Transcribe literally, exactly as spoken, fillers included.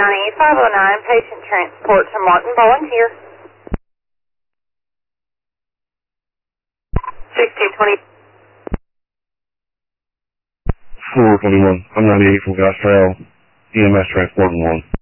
County, five oh nine, patient transport to Martin, volunteer. sixteen twenty. four twenty-one, I'm ninety-eight from Goss Trail, E M S transporting one.